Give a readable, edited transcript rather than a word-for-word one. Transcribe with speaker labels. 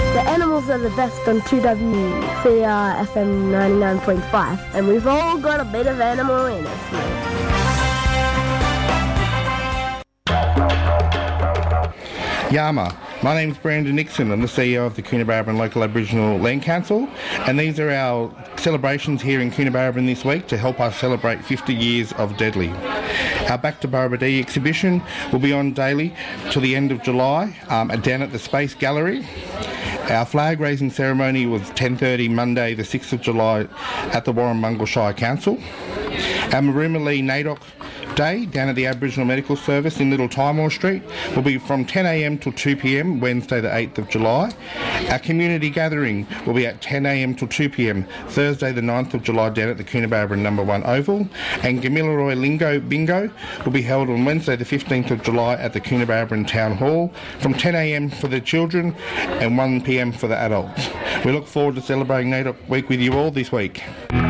Speaker 1: The animals are the best on 2WCR FM 99.5, and we've all got a bit of animal in us, mate.
Speaker 2: Yama. My name's Brandon Nixon. I'm the CEO of the Coonabarabran Local Aboriginal Land Council, and these are our celebrations here in Coonabarabran this week to help us celebrate 50 years of Deadly. Our Back to Barabadee exhibition will be on daily till the end of July down at the Space Gallery. Our flag raising ceremony was 10:30 Monday the 6th of July at the Warrumungal Shire Council. Our Maroomallee NAIDOC Day down at the Aboriginal Medical Service in Little Timor Street will be from 10am till 2pm Wednesday the 8th of July. Our community gathering will be at 10am till 2pm Thursday the 9th of July down at the Coonabarabran No. 1 Oval, and Gamilaroi Lingo Bingo will be held on Wednesday the 15th of July at the Coonabarabran Town Hall from 10am for the children and 1pm for the adults. We look forward to celebrating NAIDOC Week with you all this week.